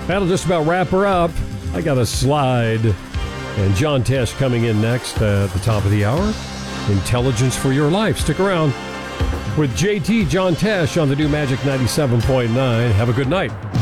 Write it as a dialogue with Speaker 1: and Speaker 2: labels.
Speaker 1: That'll just about wrap her up. I got a slide. And John Tesh coming in next at the top of the hour. Intelligence for your life. Stick around. With JT, John Tesh on the new Magic 97.9. Have a good night.